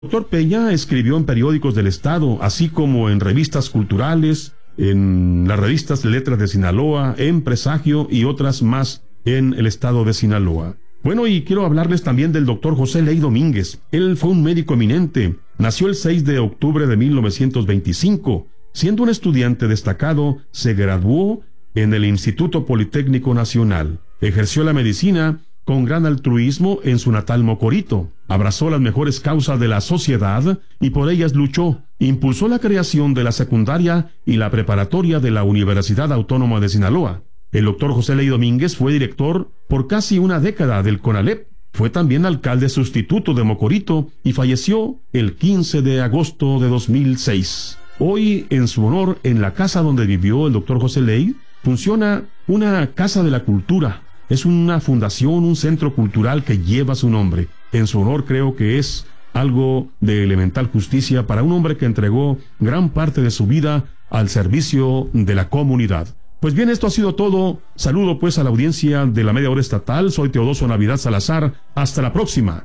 Doctor Peña escribió en periódicos del Estado, así como en revistas culturales, en las revistas Letras de Sinaloa, en Presagio y otras más en el estado de Sinaloa. Bueno, y quiero hablarles también del doctor José Ley Domínguez. Él fue un médico eminente. Nació el 6 de octubre de 1925. Siendo un estudiante destacado, se graduó en el Instituto Politécnico Nacional. Ejerció la medicina con gran altruismo en su natal Mocorito. Abrazó las mejores causas de la sociedad y por ellas luchó. Impulsó la creación de la secundaria y la preparatoria de la Universidad Autónoma de Sinaloa. El doctor José Ley Domínguez fue director por casi una década del CONALEP. Fue también alcalde sustituto de Mocorito y falleció el 15 de agosto de 2006. Hoy, en su honor, en la casa donde vivió el doctor José Ley, funciona una Casa de la Cultura. Es una fundación, un centro cultural que lleva su nombre. En su honor creo que es algo de elemental justicia para un hombre que entregó gran parte de su vida al servicio de la comunidad. Pues bien, esto ha sido todo. Saludo pues a la audiencia de la Media Hora Estatal. Soy Teodoso Navidad Salazar. Hasta la próxima.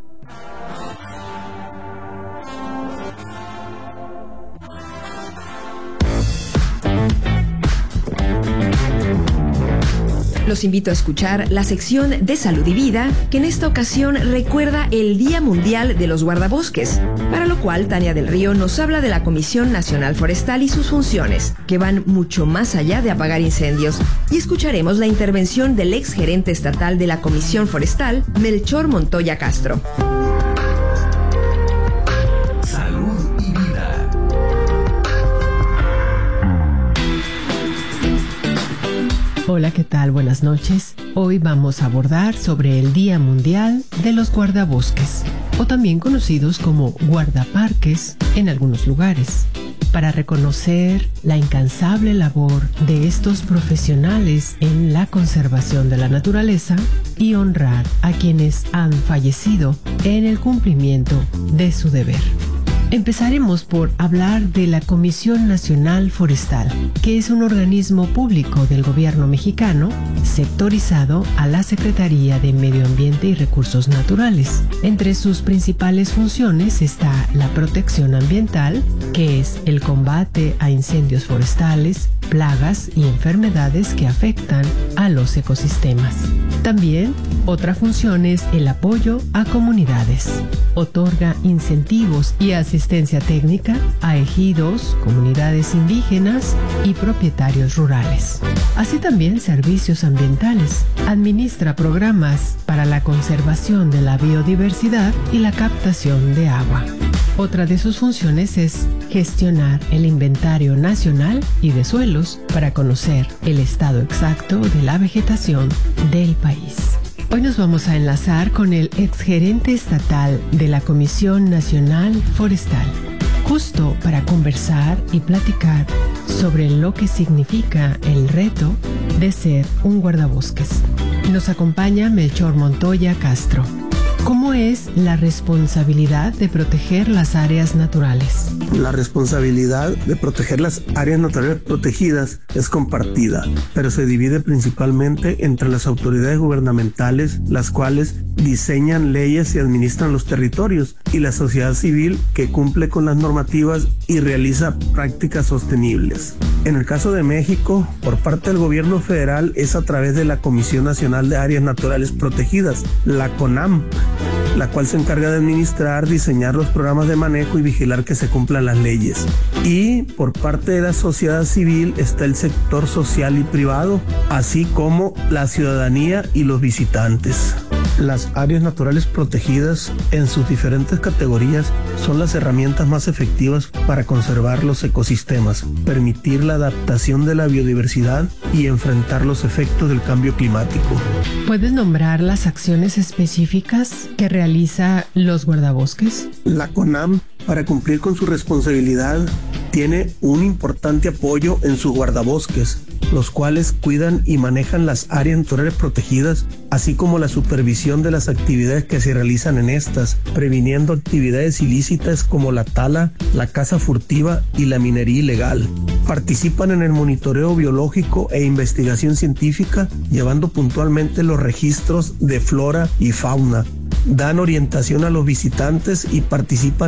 Los invito a escuchar la sección de Salud y Vida, que en esta ocasión recuerda el Día Mundial de los Guardabosques, para lo cual Tania del Río nos habla de la Comisión Nacional Forestal y sus funciones, que van mucho más allá de apagar incendios. Y escucharemos la intervención del ex gerente estatal de la Comisión Forestal, Melchor Montoya Castro. Hola, ¿qué tal? Buenas noches. Hoy vamos a abordar sobre el Día Mundial de los Guardabosques, o también conocidos como guardaparques en algunos lugares, para reconocer la incansable labor de estos profesionales en la conservación de la naturaleza y honrar a quienes han fallecido en el cumplimiento de su deber. Empezaremos por hablar de la Comisión Nacional Forestal, que es un organismo público del gobierno mexicano sectorizado a la Secretaría de Medio Ambiente y Recursos Naturales. Entre sus principales funciones está la protección ambiental, que es el combate a incendios forestales, plagas y enfermedades que afectan a los ecosistemas. También otra función es el apoyo a comunidades. Otorga incentivos y asistencia técnica a ejidos, comunidades indígenas y propietarios rurales. Así también servicios ambientales. Administra programas para la conservación de la biodiversidad y la captación de agua. Otra de sus funciones es gestionar el inventario nacional y de suelos para conocer el estado exacto de la vegetación del país. Hoy nos vamos a enlazar con el exgerente estatal de la Comisión Nacional Forestal, justo para conversar y platicar sobre lo que significa el reto de ser un guardabosques. Nos acompaña Melchor Montoya Castro. ¿Cómo es la responsabilidad de proteger las áreas naturales? La responsabilidad de proteger las áreas naturales protegidas es compartida, pero se divide principalmente entre las autoridades gubernamentales, las cuales diseñan leyes y administran los territorios, y la sociedad civil, que cumple con las normativas y realiza prácticas sostenibles. En el caso de México, por parte del gobierno federal, es a través de la Comisión Nacional de Áreas Naturales Protegidas, la CONAM, la cual se encarga de administrar, diseñar los programas de manejo y vigilar que se cumplan las leyes. Y por parte de la sociedad civil está el sector social y privado, así como la ciudadanía y los visitantes. Las áreas naturales protegidas en sus diferentes categorías son las herramientas más efectivas para conservar los ecosistemas, permitir la adaptación de la biodiversidad y enfrentar los efectos del cambio climático. ¿Puedes nombrar las acciones específicas que realiza los guardabosques? La CONAM, para cumplir con su responsabilidad, tiene un importante apoyo en sus guardabosques, los cuales cuidan y manejan las áreas naturales protegidas, así como la supervisión de las actividades que se realizan en estas, previniendo actividades ilícitas como la tala, la caza furtiva y la minería ilegal. Participan en el monitoreo biológico e investigación científica, llevando puntualmente los registros de flora y fauna. Dan orientación a los visitantes y participan